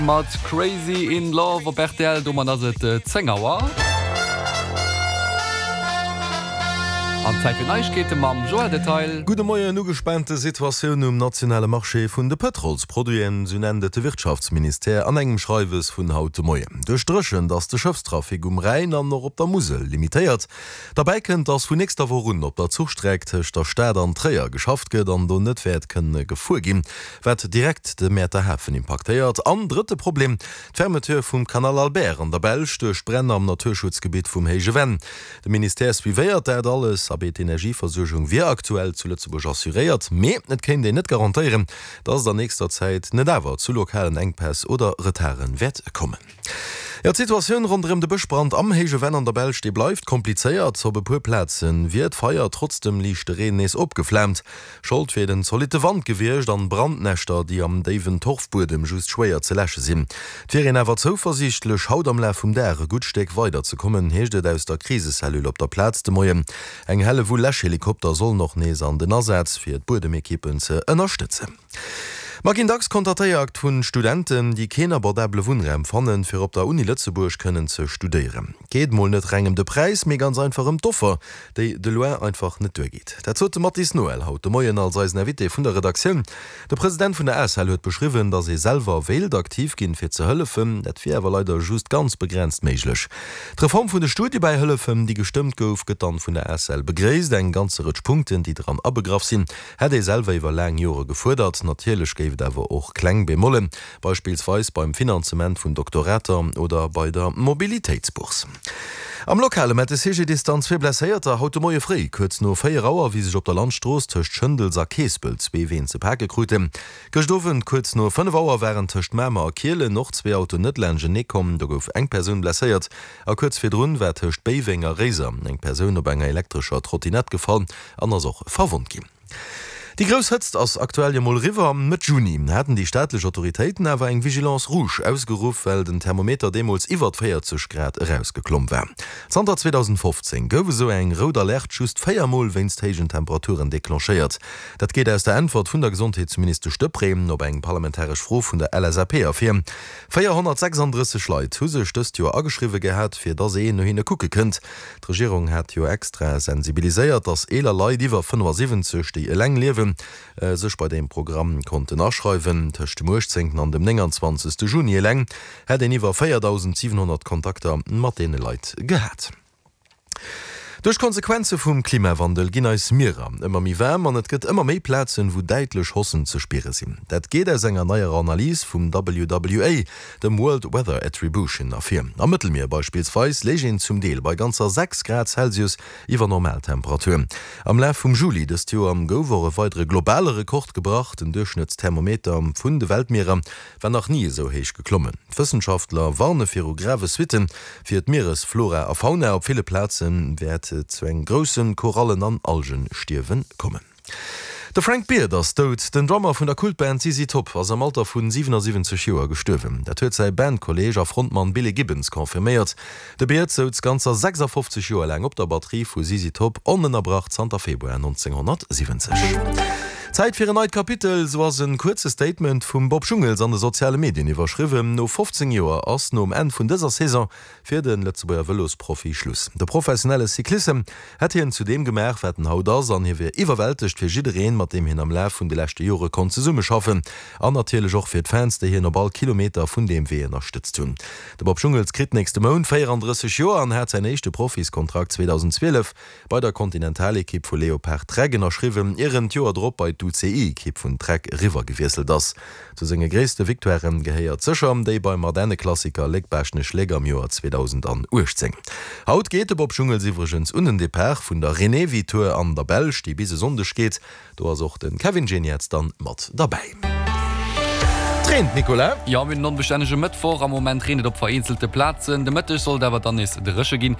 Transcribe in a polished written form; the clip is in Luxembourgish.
mat Crazy in Love op RTL do man as et Zengauer. An Zeit fir Neichkete mam Joel-Detail. Gute Moie nu gespannte Situationun nationale Marché vun de Petrolsproduien synendete Wirtschaftsminister an engem Schreiwes vun haute Moie. Durchstrschen, dats de Schëfstrafik Rhein an noch op der Musel limitiert. Dabei kennt ass vun nächster Worun op der Zugstrektech der Städ an Träer geschafft gët an do net werd kënne gefugin, wat direkt de Mäterhäfen impactéiert. An dritte Problem d'Fermeteur vum Kanal Albert an der Belsch duch Brenner am Naturschutzgebiet vum Heigewen. De Ministers wieéiert dat alles Energieversorgung wie aktuell zu Lützeburg assuriert, net kennt de net garantiieren, dats der nächster Zeit net dawer zu lokalen Engpass oder Retaren wett kommen. Ja, Situation rund de Beschbrand am Heigewen an der Belsch die bleibt kompliziert zo Bepurplätzen wird Feier trotzdem lichte Renes opgeflammt. Schuld werden solide Wand gewircht an Brandnächter, die am Daven Torfbudem just schwer ze läche sinn. D'Verin awer zuversichtlech haut am Lä vum derre gutsteck weiterzukommen, heeschtet aus der Krisesellul op der Platz de Moien. Eng helle wo Lächhelikopter soll noch nees an den Ersatz fir d Budemekippen ze ënnerstütze. Magin Dax kontakteiert vun Studenten, die kein abordable Wohnraum fannen fir op der Uni Lützeburg können ze studieren. Geht moll net regem de Preis mé ganz einfachem Doffer, déi de Loi einfach net durchgeht. Dat zote Mattis Noel haut de Moien als eis Navité vun der Redaktion. Der Präsident vun der SL huet beschriwen, dat se selber wählt aktiv ginn fir ze hëllefen, net fir wer leider just ganz begrenzt méiglech. D'Reform vun de Studie bei Hëllefen, die gestimmt gouf getan vun der SL begréist eng ganze Rutschpunkten, die dran abegraf sinn, het ei selwer iwwer lang Jore gefordert, natierlech dawer och kleng bemollen, beispielsweise beim Finanzement vun Doktorater oder bei der Mobilitätsburs. Am lokale MetSG-Distanz fir blesséierter haut Moie fré, kurz no 4 Auer wie sech op der Landstroos tcht Schëndelser Keesbel zwee ze Park gekrute. Gestoffen kurz no 5 Auer wären tcht Mämer a Kiele noch 2 Auto netläge nekom, da gouf eng Perun blesséiert, a kurz fir Drun wär tcht Beiwenger Reser, eng Perun op enger elektrischer Trottinett gefallen, anders och verwund gin. Die Großhëtzt aus aktuelle Mol River mit Juni hatten die staatliche Autoritäten aber eng Vigilance Rouge ausgerufen, weil den Thermometer demos iwwer 40 Grad rausgeklommen war. Santa 2015 gowe so eng roter Alert just 4-mal Temperaturen deklanchiert. Dat geht aus der Antwort vun der Gesundheitsminister Stöppremen op eng parlamentarisch Froh vun der LSAP afir. 436 Leiit huse stöst jo ageschriwe gehabt, fir da se no hinne kucke kënnt. Die Regierung hat jo extra sensibilisiert, dass eler Leiit iwwer 75 die leng lewen sech bei dem Programm konnte nachschreiwen, tcht Mochzenken an dem 29. Juni leng, hat en iwwer 4700 Kontakter mat dee Leiit gehät. Durch Konsequenze vum Klimawandel ginn eis Meerer immer mi wärm an et gëtt immer méi Plätzen, wo deitlech Hossen ze spere sinn. Dat geht as enger neier Analyse vum WWA, dem World Weather Attribution afir. Am Mittelmeer beispielsweise legin zum Deel bei ganzer 6 Grad Celsius iwwer Normaltemperatur. Am Lä vum Juli des Jo am Gowore weitere globale Rekord gebracht, den Durchschnittsthermometer vun de Weltmeerer war noch nie so heich geklommen. Wissenschaftler warne fir grave Switten fir d Meeresflora a Fauna op viele Plätzen werd zu eng grossen Korallen an Algen stirwen kommen. Der Frank Beard, das dot den Drummer vun der Kultband ZZ Top ass am Alter vun 77 Joer gestøwen. Dat huet sei Bandkolleger Frontmann Billy Gibbons konfirmiert. De Beard zout ganzer 56 Joer lang op der Batterie vu ZZ Top onnerbracht Santa Februar 1970. Zeit fir ein neues Kapitel, so was ein kurzes Statement vum Bob Schungels an de soziale Medien iwwerschriwen, no 15 Joer ass no am End vun dieser Saison fir den Lützeburger Velosprofi Schluss. Der professionelle Cyklisten hat hien zu dem gemerk, wetten haut das an hiwer iwwerwältigt fir jidereen mat dem hin am Läf vun de lächte Jore kon ze summe schaffen, an natürlich auch fir d Fans, de hier no bald Kilometer vun dem we unterstützt hun. Der Bob Schungels krit nächste Mon 34 Joer an hat sein echte Profiskontrakt 2012 bei der Kontinentalekipp vu Leopard Trägen erschriwen, ihren Joer Drop bei UCI kipp vun Treck River gewieselt das. Zu senge gréste Viktoirem geheiert Zcher, déi bei moderne Klassiker legbäschne Schläger am Joer 2010. Haut geht Bob Schungels iwwergens unnen de Per vun der René Viteur an der Belsch, die bise sondech geht, do as och den Kevin Genietz dann mat dabei. Nicola? Ja, mit non-beständige Mittwoch am Moment redet op vereinzelte Platzen. De Mitte soll dawer dann is de Rëche gin.